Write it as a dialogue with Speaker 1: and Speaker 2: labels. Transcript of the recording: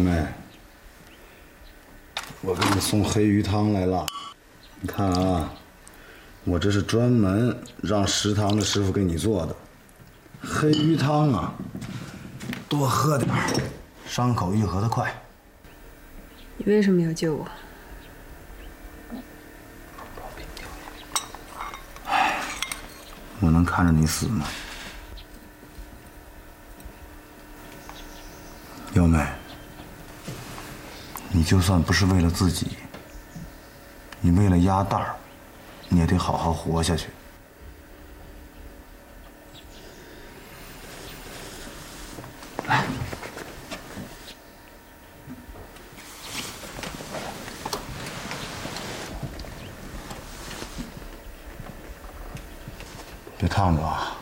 Speaker 1: 妹，我给你送黑鱼汤来了。你看啊，我这是专门让食堂的师傅给你做的黑鱼汤啊，多喝点，伤口愈合得快。
Speaker 2: 你为什么要救我？
Speaker 1: 我能看着你死吗？幺妹，你就算不是为了自己，你为了鸭蛋儿，你也得好好活下去。来，别烫着啊。